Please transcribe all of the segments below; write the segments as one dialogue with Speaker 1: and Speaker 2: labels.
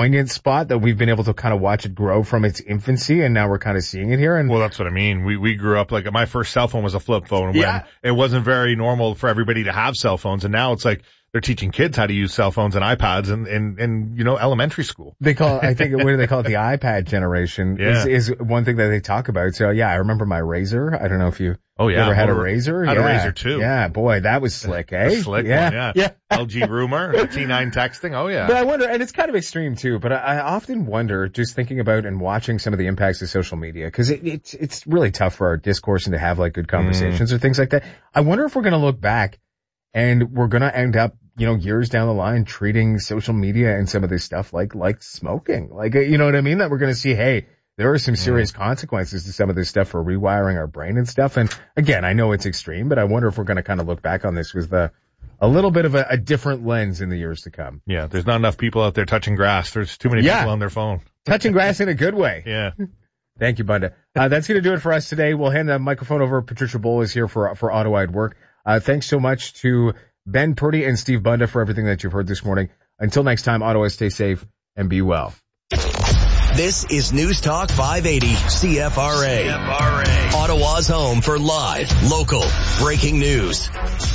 Speaker 1: poignant spot that we've been able to kind of watch it grow from its infancy, and now we're kind of seeing it here. And
Speaker 2: well, that's what I mean. We grew up, like, my first cell phone was a flip phone when it wasn't very normal for everybody to have cell phones, and now it's like they're teaching kids how to use cell phones and iPads in elementary school.
Speaker 1: They call it, I think, what do they call it? The iPad generation is one thing that they talk about. So yeah, I remember my Razor. I don't know if you ever had a Razor.
Speaker 2: I had a Razor too.
Speaker 1: Yeah, boy, that was slick, eh?
Speaker 2: Slick one, yeah. LG Rumor, T9 texting. Oh yeah.
Speaker 1: But I wonder, and it's kind of extreme too, but I often wonder, just thinking about and watching some of the impacts of social media, cause it's really tough for our discourse and to have like good conversations or things like that. I wonder if we're going to look back and we're going to end up, years down the line treating social media and some of this stuff like smoking. Like, you know what I mean? That we're going to see, hey, there are some serious consequences to some of this stuff for rewiring our brain and stuff. And again, I know it's extreme, but I wonder if we're going to kind of look back on this with a little bit of a different lens in the years to come.
Speaker 2: Yeah, there's not enough people out there touching grass. There's too many people on their phone.
Speaker 1: Touching grass in a good way.
Speaker 2: Yeah.
Speaker 1: Thank you, Bunda. That's going to do it for us today. We'll hand the microphone over. Patricia Bowl is here for Ottawa at Work. Thanks so much to Ben Purdy and Steve Bunda for everything that you've heard this morning. Until next time, Ottawa, stay safe and be well.
Speaker 3: This is News Talk 580 CFRA. Ottawa's home for live, local, breaking news.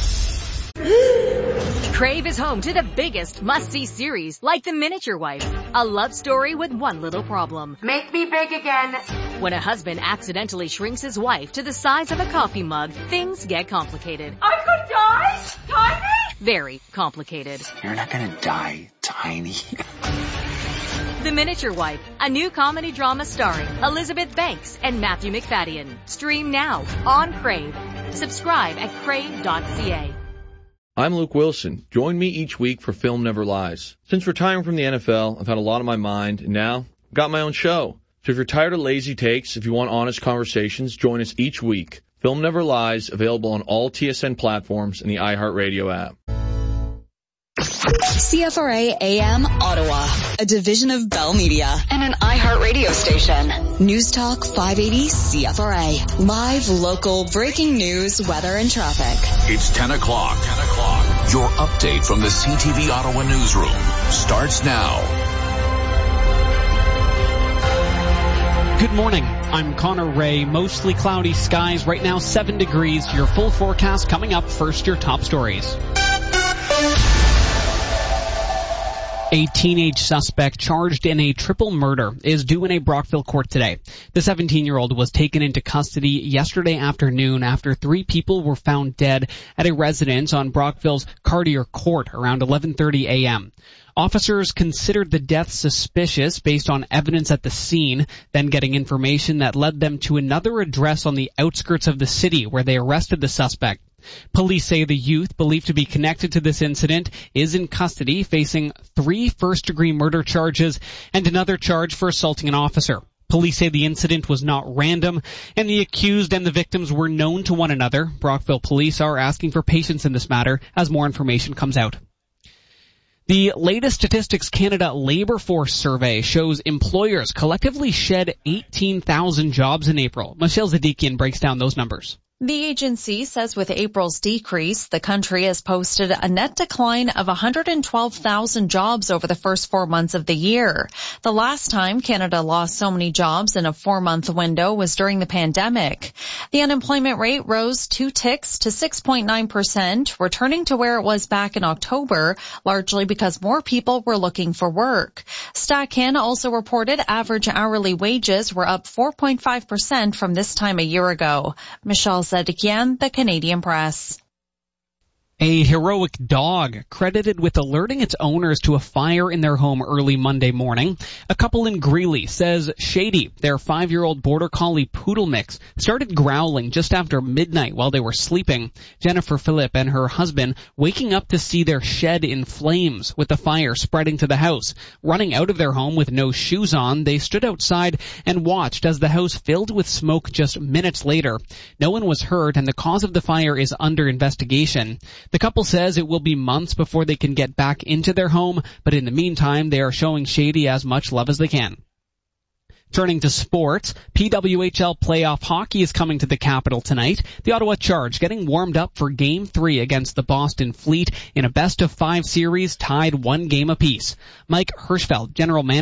Speaker 4: Crave is home to the biggest must-see series, like The Miniature Wife, a love story with one little problem.
Speaker 5: Make me big again.
Speaker 4: When a husband accidentally shrinks his wife to the size of a coffee mug, things get complicated.
Speaker 5: I could die? Tiny?
Speaker 4: Very complicated.
Speaker 6: You're not gonna die, Tiny.
Speaker 4: The Miniature Wife, a new comedy drama starring Elizabeth Banks and Matthew McFadden. Stream now on Crave. Subscribe at crave.ca.
Speaker 7: I'm Luke Wilson. Join me each week for Film Never Lies. Since retiring from the NFL, I've had a lot on my mind, and now I've got my own show. So if you're tired of lazy takes, if you want honest conversations, join us each week. Film Never Lies, available on all TSN platforms and the iHeartRadio app.
Speaker 8: CFRA AM Ottawa, a division of Bell Media and an iHeartRadio station. News Talk 580 CFRA. Live, local, breaking news, weather, and traffic.
Speaker 9: It's 10 o'clock. Your update from the CTV Ottawa newsroom starts now.
Speaker 10: Good morning. I'm Connor Ray. Mostly cloudy skies. Right now, 7 degrees. Your full forecast coming up. First, your top stories. A teenage suspect charged in a triple murder is due in a Brockville court today. The 17-year-old was taken into custody yesterday afternoon after 3 people were found dead at a residence on Brockville's Cartier Court around 11:30 a.m. Officers considered the death suspicious based on evidence at the scene, then getting information that led them to another address on the outskirts of the city where they arrested the suspect. Police say the youth, believed to be connected to this incident, is in custody facing 3 first-degree murder charges and another charge for assaulting an officer. Police say the incident was not random, and the accused and the victims were known to one another. Brockville police are asking for patience in this matter as more information comes out. The latest Statistics Canada Labour Force survey shows employers collectively shed 18,000 jobs in April. Michelle Zadikian breaks down those numbers.
Speaker 11: The agency says with April's decrease, the country has posted a net decline of 112,000 jobs over the first 4 months of the year. The last time Canada lost so many jobs in a 4-month window was during the pandemic. The unemployment rate rose 2 ticks to 6.9%, returning to where it was back in October, largely because more people were looking for work. StatCan also reported average hourly wages were up 4.5% from this time a year ago. Michelle Zadikian, the Canadian Press.
Speaker 10: A heroic dog credited with alerting its owners to a fire in their home early Monday morning. A couple in Greeley says Shady, their 5-year-old border collie poodle mix, started growling just after midnight while they were sleeping. Jennifer Phillip and her husband waking up to see their shed in flames with the fire spreading to the house. Running out of their home with no shoes on, they stood outside and watched as the house filled with smoke just minutes later. No one was hurt and the cause of the fire is under investigation. The couple says it will be months before they can get back into their home, but in the meantime, they are showing Shady as much love as they can. Turning to sports, PWHL playoff hockey is coming to the capital tonight. The Ottawa Charge getting warmed up for Game 3 against the Boston Fleet in a best-of-5 series tied 1 game apiece. Mike Hirschfeld, general manager